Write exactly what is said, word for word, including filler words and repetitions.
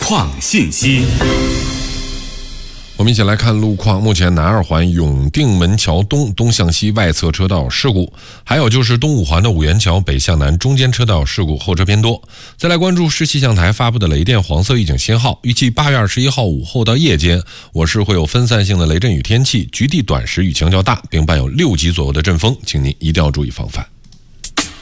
况信息。 我们一起来看路况。目前南二环永定门桥东东向西外侧车道事故，还有就是东五环的五元桥北向南中间车道事故，后车偏多。再来关注市气象台发布的雷电黄色预警信号，预计八月二十一号午后到夜间，我市会有分散性的雷阵雨天气，局地短时雨情较大，并伴有六级左右的阵风，请您一定要注意防范。